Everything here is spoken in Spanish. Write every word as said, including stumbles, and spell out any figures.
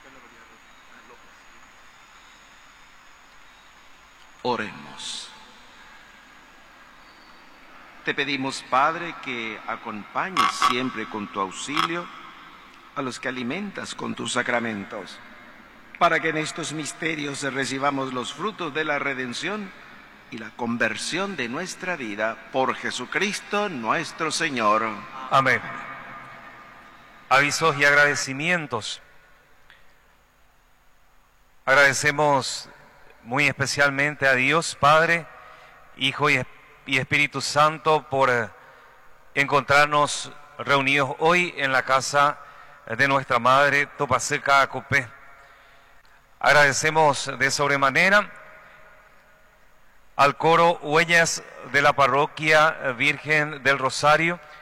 Oremos. Te pedimos, Padre, que acompañes siempre con tu auxilio a los que alimentas con tus sacramentos, para que en estos misterios recibamos los frutos de la redención y la conversión de nuestra vida por Jesucristo nuestro Señor. Amén. Avisos y agradecimientos. Agradecemos muy especialmente a Dios, Padre, Hijo y Espíritu Santo, por encontrarnos reunidos hoy en la casa de nuestra Madre, Topaseca Acopé. Agradecemos de sobremanera al coro Huellas de la Parroquia Virgen del Rosario,